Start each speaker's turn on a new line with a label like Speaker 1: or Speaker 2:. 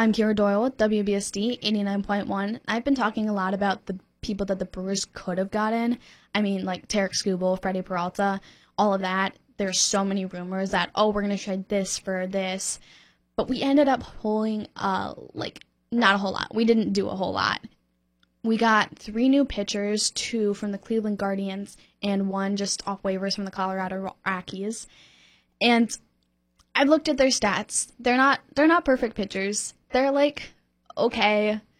Speaker 1: I'm Kira Doyle with WBSD 89.1. I've been talking a lot about the people that the Brewers could have gotten. I mean, like Tarek Skubal, Freddie Peralta, all of that. There's so many rumors that, oh, we're going to trade this for this. But we ended up pulling, not a whole lot. We didn't do a whole lot. We got 3 new pitchers, 2 from the Cleveland Guardians, and 1 just off waivers from the Colorado Rockies. And I've looked at their stats. They're not perfect pitchers. They're like okay.